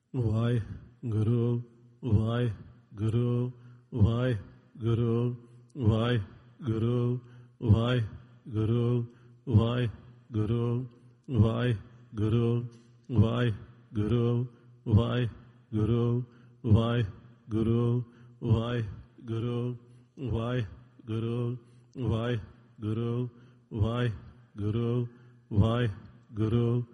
Waheguru Waheguru Waheguru Waheguru Waheguru Waheguru Waheguru Waheguru Waheguru Waheguru Waheguru Waheguru Waheguru Waheguru Waheguru